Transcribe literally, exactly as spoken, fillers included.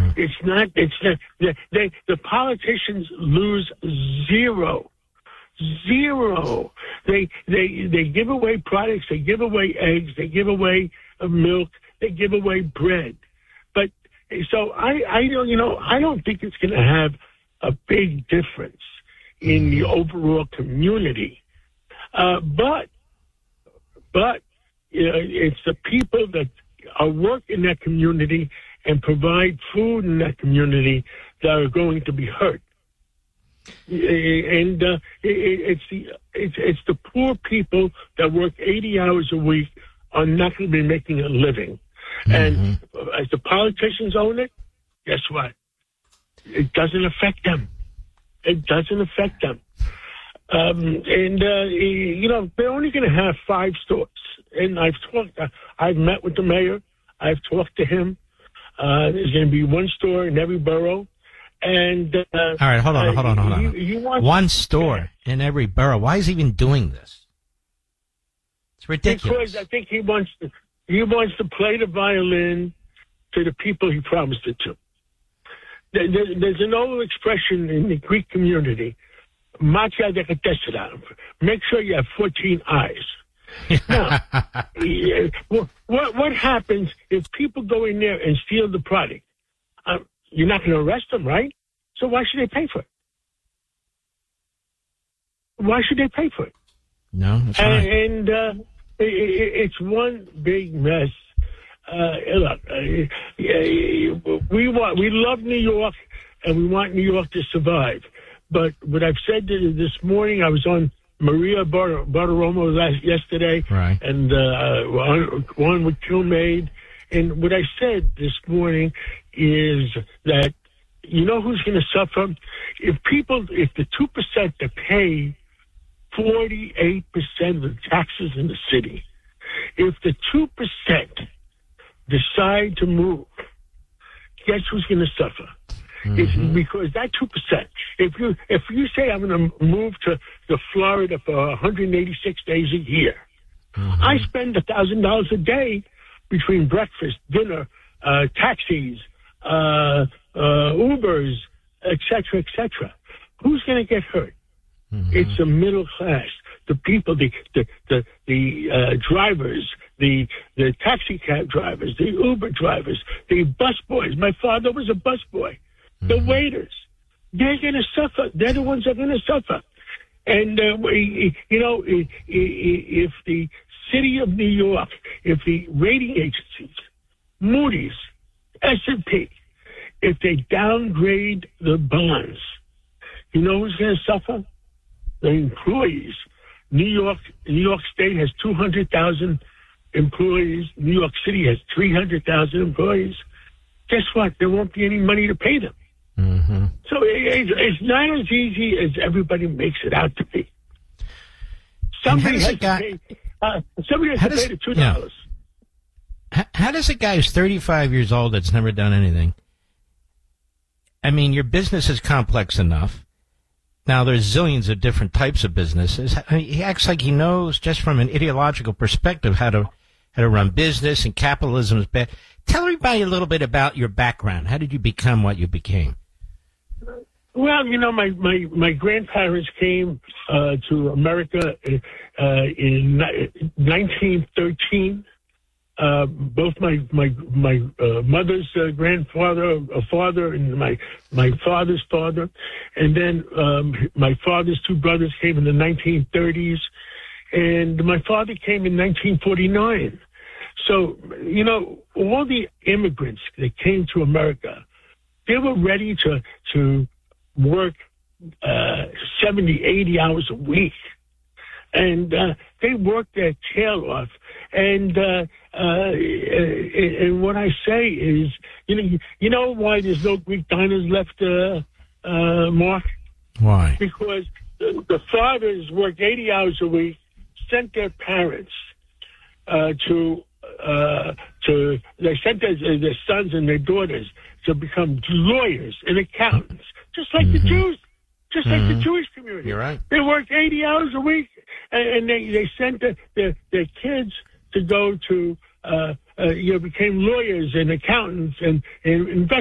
Mm. It's not. It's not. They, they, the politicians lose zero, zero. They they they give away products. They give away eggs. They give away uh, milk. They give away bread. But so I I don't you know I don't think it's going to have a big difference in the overall community. Uh, but but you know, it's the people that are work in that community and provide food in that community that are going to be hurt. And uh, it, it's the it's, it's the poor people that work eighty hours a week are not going to be making a living. Mm-hmm. And as the politicians own it, guess what? It doesn't affect them. It doesn't affect them. Um, and, uh, you know, they're only going to have five stores. And I've talked, uh, I've met with the mayor. I've talked to him. Uh, there's going to be one store in every borough. And, uh, all right, hold on, hold on, hold on. You, you want one store yeah. in every borough. Why is he even doing this? It's ridiculous. Because I think he wants to, he wants to play the violin to the people he promised it to. There, there, there's an old expression in the Greek community, "Matia dekatesera." Make sure you have fourteen eyes. Now, what, what happens if people go in there and steal the product? Um, you're not going to arrest them, right? So why should they pay for it? Why should they pay for it? No, that's and, right. And uh, it, it, it's one big mess. Uh, look, uh, we want, we love New York, and we want New York to survive. But what I've said this morning, I was on Maria Bar- Bartiromo last yesterday, right. and uh, on, on with Kilmaid. And what I said this morning is that you know who's going to suffer if people, if the two percent that pay forty-eight percent of the taxes in the city, if the two percent decide to move, guess who's going to suffer? Mm-hmm. It's because that two percent. If you if you say I'm going to move to, to Florida for one hundred eighty-six days a year, mm-hmm. I spend a thousand dollars a day between breakfast, dinner, uh, taxis, uh, uh, Ubers, et cetera, et cetera. Who's going to get hurt? Mm-hmm. It's the middle class, the people, the the the, the uh, drivers, the the taxi cab drivers, the Uber drivers, the bus boys. My father was a bus boy. Mm-hmm. The waiters, they're going to suffer. They're the ones that are going to suffer. And uh, we, you know, if the city of New York, if the rating agencies, Moody's, S and P, if they downgrade the bonds, you know who's going to suffer? The employees. New York, New York State has two hundred thousand employees. New York City has three hundred thousand employees. Guess what? There won't be any money to pay them. Mm-hmm. So it, it's not as easy as everybody makes it out to be. Somebody has guy, to pay. Uh, somebody has to does, pay the two dollars. Yeah. How, how does a guy who's thirty-five years old that's never done anything? I mean, your business is complex enough. Now, there's zillions of different types of businesses. I mean, he acts like he knows, just from an ideological perspective, how to how to run business, and capitalism is bad. Tell everybody a little bit about your background. How did you become what you became? Well, you know, my, my, my grandparents came uh, to America uh, in nineteen thirteen. Uh, both my my my uh, mother's uh, grandfather, a father, and my my father's father, and then um, my father's two brothers came in the nineteen thirties, and my father came in nineteen forty-nine. So, you know, all the immigrants that came to America, they were ready to to work uh, seventy, eighty hours a week. And uh, they worked their tail off. And uh, uh, and what I say is, you know, you know why there's no Greek diners left, uh, uh, Mark? Why? Because the, the fathers worked eighty hours a week, sent their parents uh, to uh, to they sent their, their sons and their daughters to become lawyers and accountants, just like mm-hmm. the Jews. Just like mm-hmm. the Jewish community. You're right. They worked eighty hours a week, and, and they, they sent the, their, their kids to go to, uh, uh, you know, became lawyers and accountants and, and investors.